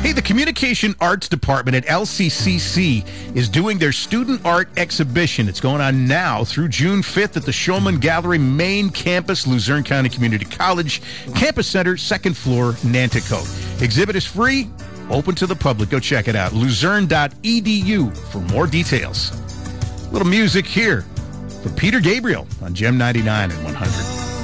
Hey, the Communication Arts Department at LCCC is doing their student art exhibition. It's going on now through June 5th at the Shulman Gallery, main campus, Luzerne County Community College, Campus Center, second floor, Nanticoke. Exhibit is free, open to the public. Go check it out. Luzerne.edu for more details. A little music here for Peter Gabriel on Gem 99 and 100.